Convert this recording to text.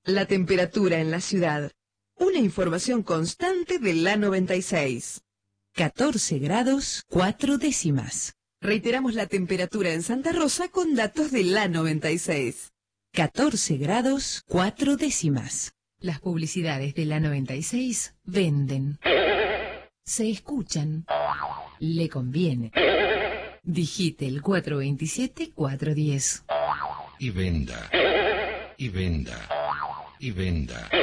La temperatura en la ciudad. Una información constante de la 96. 14 grados 4 décimas. Reiteramos la temperatura en Santa Rosa con datos de la 96. 14 grados 4 décimas. Las publicidades de la 96 venden. Se escuchan. Le conviene. Digite el 427-410. Y venda. Y venda. Y venda.